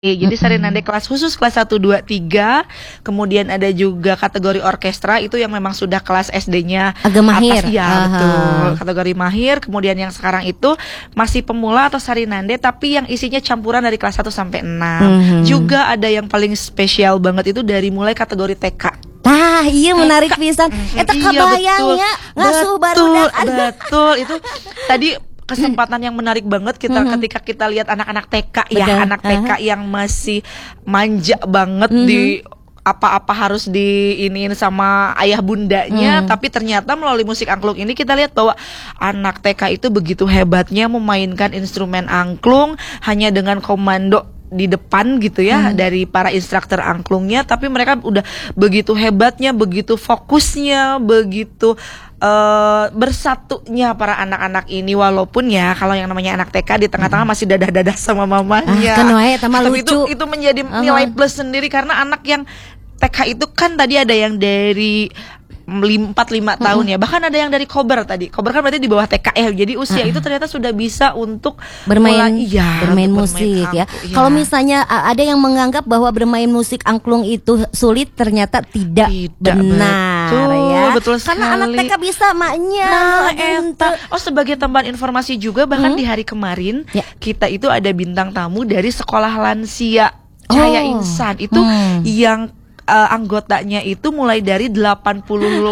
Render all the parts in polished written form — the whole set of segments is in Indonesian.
Jadi Sarinande kelas khusus kelas 1, 2, 3. Kemudian ada juga kategori orkestra, itu yang memang sudah kelas SD-nya agak mahir. Atas, ya betul. Kategori mahir. Kemudian yang sekarang itu masih pemula atau Sarinande, tapi yang isinya campuran dari kelas 1 sampai 6. Juga ada yang paling spesial banget itu dari mulai kategori TK. Nah, iya menarik pisan. Eta kabayangnya ngasuh barudak. Betul, itu tadi kesempatan yang menarik banget kita ketika kita lihat anak-anak TK. Betul. Ya, anak TK yang masih manja banget di apa-apa harus diiniin sama ayah bundanya, tapi ternyata melalui musik angklung ini kita lihat bahwa anak TK itu begitu hebatnya memainkan instrumen angklung hanya dengan komando di depan gitu ya dari para instruktur angklungnya, tapi mereka udah begitu hebatnya, begitu fokusnya, begitu bersatunya para anak-anak ini, walaupun ya kalau yang namanya anak TK di tengah-tengah masih dadah-dadah sama mamanya. Tapi itu menjadi nilai plus sendiri karena anak yang TK itu kan tadi ada yang dari 4-5 tahun ya, bahkan ada yang dari kober tadi. Kober kan berarti di bawah TK ya. Jadi usia itu ternyata sudah bisa untuk bermain musik ya. Kalau misalnya ada yang menganggap bahwa bermain musik angklung itu sulit, ternyata tidak benar. Betul ya. Karena anak TK bisa maknya. Sebagai tambahan informasi juga, bahkan di hari kemarin kita itu ada bintang tamu dari sekolah lansia Cahaya Insan. Itu yang anggotanya itu mulai dari 85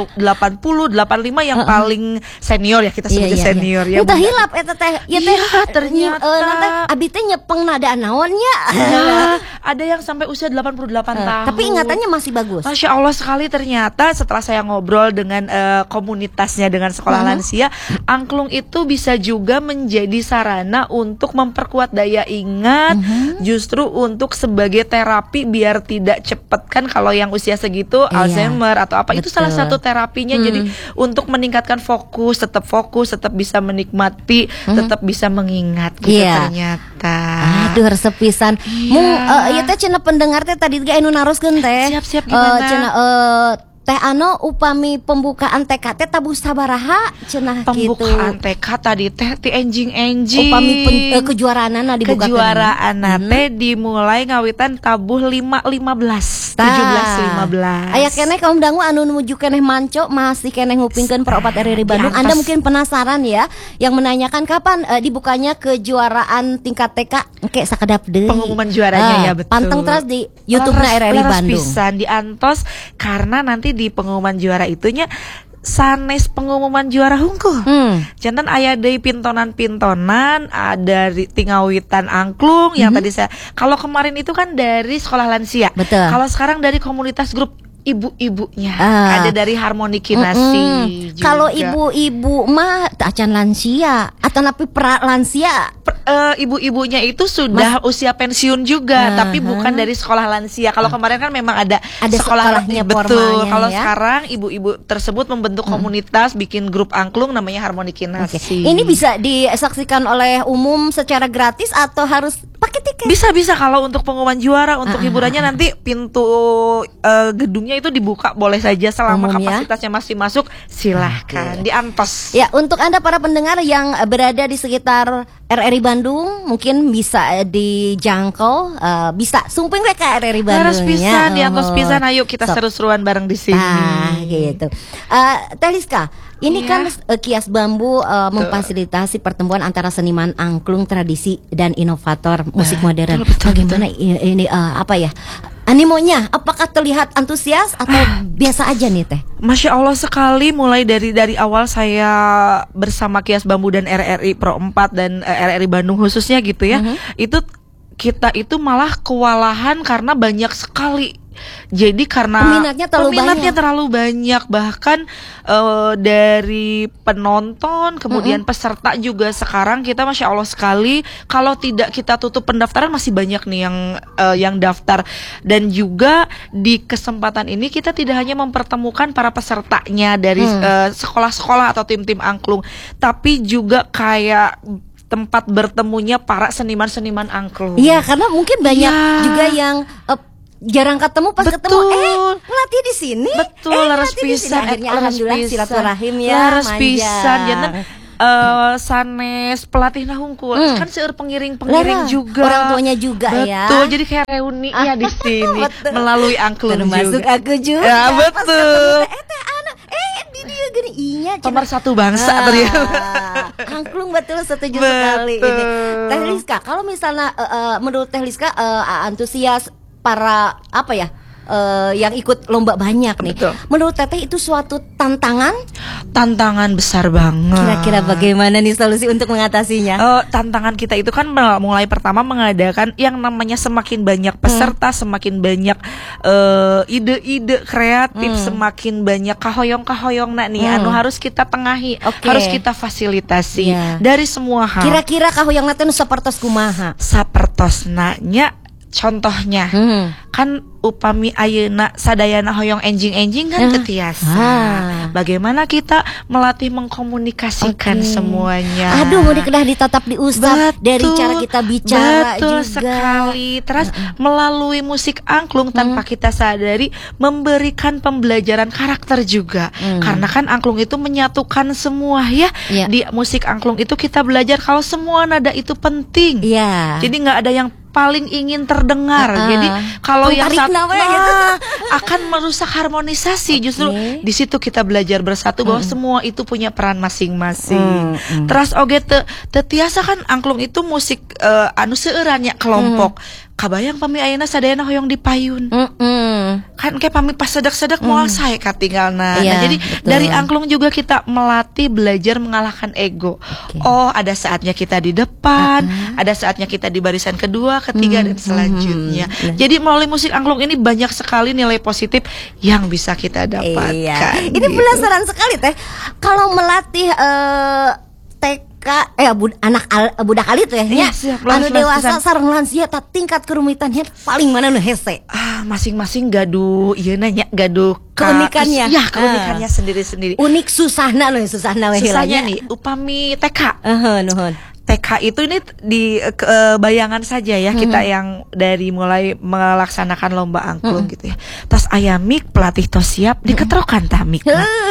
yang paling senior ya, kita sebutnya senior ya. Udah hilap eta teh. Ya ternyata abi teh nyepeng nada naonnya. Ada yang sampai usia 88 tahun. Tapi ingatannya masih bagus. Masya Allah sekali. Ternyata setelah saya ngobrol dengan komunitasnya, dengan sekolah lansia, angklung itu bisa juga menjadi sarana untuk memperkuat daya ingat, justru untuk sebagai terapi biar tidak cepet kan kalau yang usia segitu Alzheimer atau apa. Itu salah satu terapinya. Jadi untuk meningkatkan fokus, tetap bisa menikmati, tetap bisa mengingat gitu ternyata. Aduh resep pisan. Ieu teh cenah pendengar teh tadi ge anu naroskeun teh. Siap gimana? Cenah teh upami pembukaan TK teh tabuh sabaraha cenah gitu. Pembukaan TK tadi teh ti enjing-enjing. Upami kejuaraanana dibuka. Kejuaraanna teh dimulai ngawitan tabuh 17-15. Aya keneh kaum dangu anu nuju keneh manco masih keneh ngupingkeun Peropat RRI Bandung. Anda mungkin penasaran ya, yang menanyakan kapan dibukanya kejuaraan tingkat TK. Engke sakedap deui. Pengumuman juaranya ya betul. Panteng terus di YouTube-na RRI Bandung. Pisan diantos karena nanti di pengumuman juara itunya sanes pengumuman juara hungkul. Jantan aya deui pintonan-pintonan, ada tingawitan angklung yang tadi saya. Kalau kemarin itu kan dari sekolah lansia. Betul. Kalau sekarang dari komunitas grup ibu-ibunya. Ada dari Harmoni Kinasi. Kalau ibu-ibu mah acan lansia atau napi pra lansia. Ibu-ibunya itu sudah usia pensiun juga, tapi bukan dari sekolah lansia. Kalau kemarin kan memang ada sekolahnya betul. Kalau ya? Sekarang ibu-ibu tersebut membentuk komunitas, bikin grup angklung namanya Harmoni Kinasi. Ini bisa disaksikan oleh umum secara gratis atau harus pakai tiket? Bisa kalau untuk pengumuman juara, untuk hiburannya nanti pintu gedungnya itu dibuka boleh saja selama kapasitasnya masih masuk, silahkan diantos. Ya, untuk Anda para pendengar yang berada di sekitar RRI Bandung mungkin bisa dijangkau, bisa sumping ke RRI Bandung. Harus pisan, diantos pisan. Ayo kita seru-seruan bareng di sini. Gitu. Teh Liska, ini kan Kias Bambu memfasilitasi pertemuan antara seniman angklung tradisi dan inovator musik modern. Bagaimana ini animonya? Apakah terlihat antusias atau biasa aja nih Teh? Masya Allah sekali. Mulai dari awal saya bersama Kias Bambu dan RRI Pro 4 dan RRI Bandung khususnya gitu ya, itu kita itu malah kewalahan karena banyak sekali. Jadi karena peminatnya terlalu banyak, bahkan dari penonton, kemudian peserta juga sekarang kita Masya Allah sekali. Kalau tidak kita tutup pendaftaran masih banyak nih yang daftar. Dan juga di kesempatan ini kita tidak hanya mempertemukan para pesertanya dari sekolah-sekolah atau tim-tim angklung, tapi juga kayak tempat bertemunya para seniman-seniman angklung. Iya, karena mungkin banyak juga yang jarang ketemu, pas ketemu ngelatih di sini. Betul, laras pisan. Akhirnya alhamdulillah silaturahim ya. Laras pisan. sanes pelatih hungkul kan seueur pengiring juga. Orang tuanya juga ya. Betul, jadi kayak reuni ya di sini melalui angklung termasuk juga. aku juga. Ya, betul. Dia gini inya pemersatu bangsa ternyata. Angklung betul, setuju sekali ini. Teh Liska, kalau misalnya menurut Teh Liska antusias para apa ya? Yang ikut lomba banyak nih. Betul. Menurut Teteh itu suatu tantangan besar banget. Kira-kira bagaimana nih solusi untuk mengatasinya? Tantangan kita itu kan mulai pertama mengadakan yang namanya semakin banyak peserta, semakin banyak ide-ide kreatif, semakin banyak kahoyong-kahoyong nih anu harus kita tengahi, harus kita fasilitasi dari semua hal. Kira-kira kahoyong nanti sapertos kumaha? Sapertos nya contohnya kan upami ayeuna sadayana hoyong enjing-enjing kan tetiasa. Bagaimana kita melatih mengkomunikasikan semuanya. Aduh, mau dikedah ditatap diusap dari cara kita bicara betul juga. Sekali. Terus melalui musik angklung tanpa kita sadari memberikan pembelajaran karakter juga. Karena kan angklung itu menyatukan semua ya. Di musik angklung itu kita belajar kalau semua nada itu penting. Jadi nggak ada yang paling ingin terdengar. Jadi kalau yang satu akan merusak harmonisasi. Justru di situ kita belajar bersatu bahwa semua itu punya peran masing-masing. Terus oge tetiasa kan angklung itu musik anu seueurannya kelompok. Kabayang pami ayeuna sadayana hoyong dipayun. Kan kayak pami pas sedek-sedek moal sae katinggalna. Nah, jadi dari angklung juga kita melatih belajar mengalahkan ego. Oh, ada saatnya kita di depan, ada saatnya kita di barisan kedua, ketiga dan selanjutnya. Jadi melalui musik angklung ini banyak sekali nilai positif yang bisa kita dapatkan. Ini penasaran sekali Teh. Kalau melatih TK budak alit ya, anu dewasa sareng lansia tingkat kerumitannya paling mana nu hese? Masing-masing gaduh ieu nanya gaduh keunikannya. Keunikannya sendiri-sendiri. Unik susahna we susahnya nih upami TK. Nuhun. TK itu ini di bayangan saja ya kita yang dari mulai melaksanakan lomba angklung gitu ya. Tas ayamik pelatih tos siap diketrokan tamik.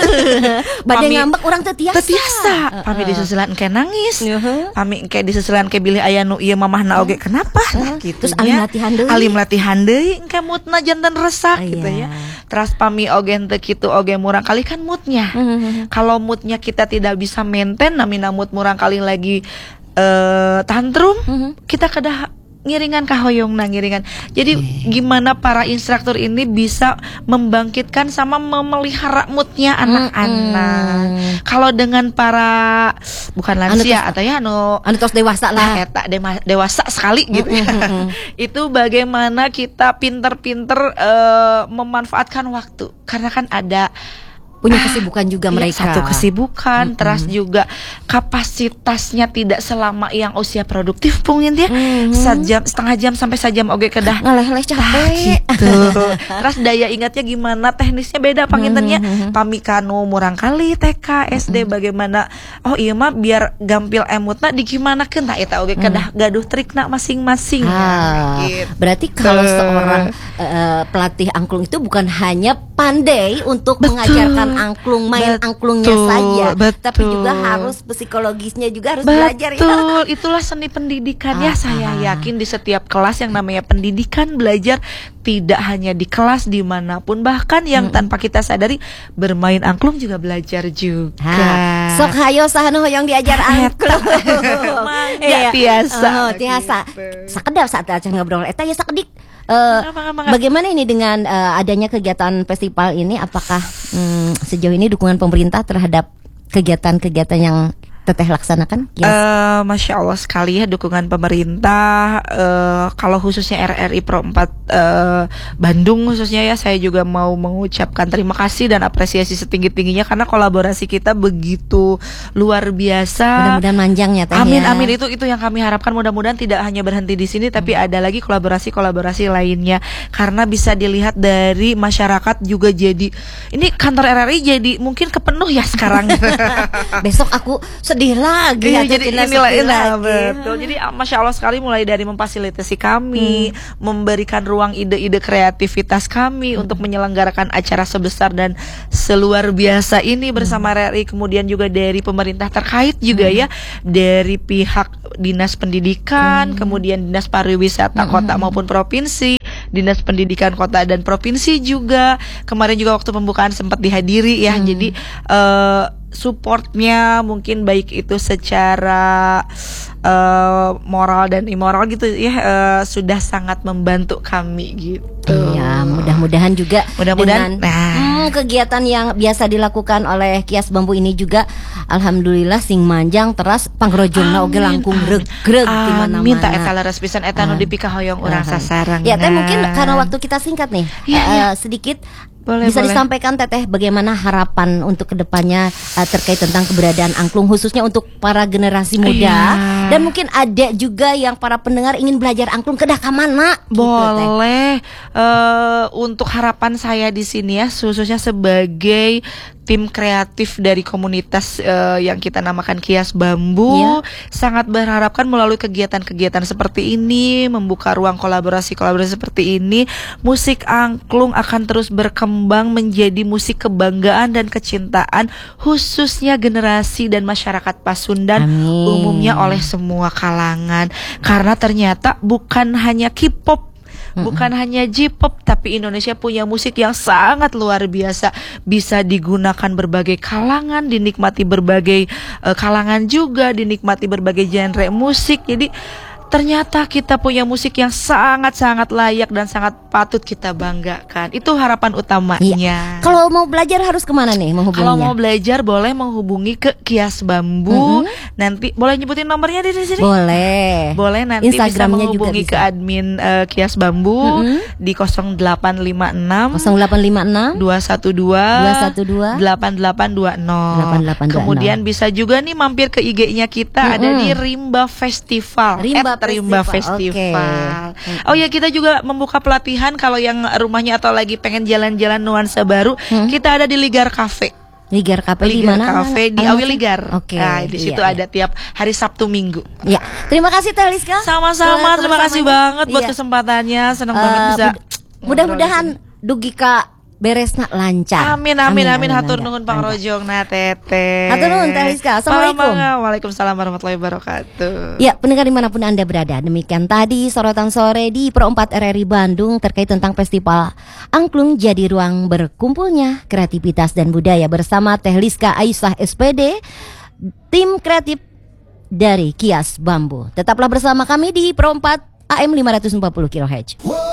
Badai ngambek orang tetiasa. Pami disusulan engke nangis. Pami engke disusulan ke bilih aya nu ieu mamahna oge kenapa? Gitu. Terus alim latihan deui engke moodna janten resak gitu ya. Terus pami oge teu kitu oge murang kali kan moodnya. Kalau moodnya kita tidak bisa maintain namina mood murang kali lagi tantrum, kita kedah ngiringan kahoyongna ngiringan. Jadi gimana para instruktur ini bisa membangkitkan sama memelihara moodnya anak-anak. Kalau dengan para bukan lansia atau ya anu tos dewasa lah, eta dewasa sekali gitu ya. Itu bagaimana kita pinter-pinter memanfaatkan waktu. Karena kan ada punya kesibukan juga mereka. Satu kesibukan, terus juga kapasitasnya tidak selama yang usia produktif pungin ya. Setengah jam sampai sejam oge kedah ngaleh-leh capek. Gitu. Terus daya ingatnya gimana, teknisnya beda pangintennya. Pamikanu murang kali TK, SD bagaimana. Oh iya mah biar gampil emutna digimanakeun tah eta oge kedah gaduh trikna masing-masing. Gitu. Berarti kalau seorang pelatih angklung itu bukan hanya pandai untuk mengajarkan angklung, main angklungnya saja, tapi juga harus psikologisnya juga harus belajar ya. Betul, itulah seni pendidikan ya. Saya yakin di setiap kelas yang namanya pendidikan belajar tidak hanya di kelas dimanapun, bahkan yang tanpa kita sadari bermain angklung juga belajar juga. Sok hayo sahanu hoyong diajar angklung. Tiasa. Sakedap saat acan ngobrol eta ya sakedik. Bagaimana ini dengan adanya kegiatan festival ini? Apakah sejauh ini dukungan pemerintah terhadap kegiatan-kegiatan yang Teteh laksanakan? Masya Allah sekali ya dukungan pemerintah. Kalau khususnya RRI Pro 4 Bandung khususnya ya, saya juga mau mengucapkan terima kasih dan apresiasi setinggi-tingginya karena kolaborasi kita begitu luar biasa. Mudah-mudahan manjang ya Teh. Amin amin, itu yang kami harapkan. Mudah-mudahan tidak hanya berhenti di sini tapi ada lagi kolaborasi lainnya, karena bisa dilihat dari masyarakat juga. Jadi ini kantor RRI jadi mungkin kepenuh ya sekarang. Besok aku sedih lagi. Iya, atau jadi tidak inilah sedih nah, lagi. betul. Jadi masya Allah sekali, mulai dari memfasilitasi kami, memberikan ruang ide-ide kreativitas kami untuk menyelenggarakan acara sebesar dan seluar biasa ini bersama RRI. Kemudian juga dari pemerintah terkait juga ya, dari pihak Dinas Pendidikan, kemudian Dinas Pariwisata Kota maupun Provinsi, Dinas Pendidikan Kota dan Provinsi juga. Kemarin juga waktu pembukaan sempat dihadiri ya. Jadi supportnya mungkin baik itu secara moral dan immoral gitu ya, sudah sangat membantu kami gitu. Iya, mudah-mudahan juga Mudah-mudahan, dengan kegiatan yang biasa dilakukan oleh Kias Bambu ini juga alhamdulillah sing manjang teras pangrojongna oge langkung regreg di mana-mana. Minta eta leres pisan eta nu dipika hoyong urang sasarang. Ya, teh mungkin karena waktu kita singkat nih, sedikit bisa disampaikan Teteh bagaimana harapan untuk kedepannya terkait tentang keberadaan angklung khususnya untuk para generasi muda dan mungkin ada juga yang para pendengar ingin belajar angklung kedah ka mana? Boleh. Untuk harapan saya di sini ya, khususnya sebagai tim kreatif dari komunitas yang kita namakan Kias Bambu, sangat berharapkan melalui kegiatan-kegiatan seperti ini, membuka ruang kolaborasi-kolaborasi seperti ini, musik angklung akan terus berkembang menjadi musik kebanggaan dan kecintaan khususnya generasi dan masyarakat Pasundan umumnya oleh semua kalangan. Karena ternyata bukan hanya K-pop, bukan hanya J-pop, tapi Indonesia punya musik yang sangat luar biasa, bisa digunakan berbagai kalangan, dinikmati berbagai kalangan juga, dinikmati berbagai genre musik. Jadi ternyata kita punya musik yang sangat-sangat layak dan sangat patut kita banggakan. Itu harapan utamanya. Iya. Kalau mau belajar harus kemana nih menghubunginya? Kalau mau belajar boleh menghubungi ke Kias Bambu. Nanti boleh nyebutin nomornya di sini? Boleh. Boleh, nanti Instagramnya bisa menghubungi juga bisa. ke admin Kias Bambu di 0856 0856 212 212 8820. 8820. Kemudian bisa juga nih mampir ke IG-nya kita, ada di Rimba Festival. Rimba Festival. Oh ya, kita juga membuka pelatihan kalau yang rumahnya atau lagi pengen jalan-jalan nuansa baru, kita ada di Ligar Cafe. Ligar Cafe di mana? Cafe di Awi Ligar. Oke. Nah, di situ ada tiap hari Sabtu Minggu. Ya, terima kasih Teh Liska. Sama-sama, terima kasih banget buat kesempatannya. Senang banget bisa. Mudah-mudahan dugi ka beresna lancar. Amin. Hatur nuhun pangrojong na Teteh. Hatur nuhun Teh Liska. Assalamualaikum. Waalaikumsalam warahmatullahi wabarakatuh. Ya, pendengar dimanapun Anda berada, demikian tadi sorotan sore di Pro 4 RRI Bandung terkait tentang Festival Angklung jadi ruang berkumpulnya kreativitas dan budaya bersama Teh Liska Aisyah SPD, tim kreatif dari Kias Bambu. Tetaplah bersama kami di Pro 4 AM 540 kHz.